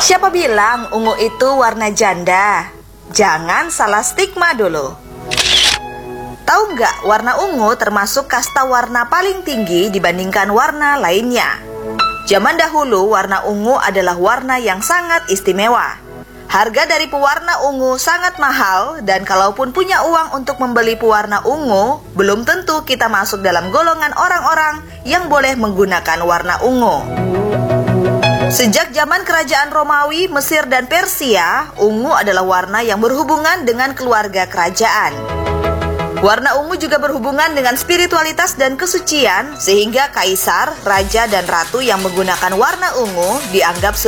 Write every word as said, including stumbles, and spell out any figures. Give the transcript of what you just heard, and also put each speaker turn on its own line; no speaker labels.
Siapa bilang ungu itu warna janda? Jangan salah stigma dulu. Tahu nggak, warna ungu termasuk kasta warna paling tinggi dibandingkan warna lainnya. Zaman dahulu, warna ungu adalah warna yang sangat istimewa. Harga dari pewarna ungu sangat mahal, dan kalaupun punya uang untuk membeli pewarna ungu, belum tentu kita masuk dalam golongan orang-orang yang boleh menggunakan warna ungu. Sejak zaman kerajaan Romawi, Mesir, dan Persia, ungu adalah warna yang berhubungan dengan keluarga kerajaan. Warna ungu juga berhubungan dengan spiritualitas dan kesucian, sehingga kaisar, raja, dan ratu yang menggunakan warna ungu dianggap sebagai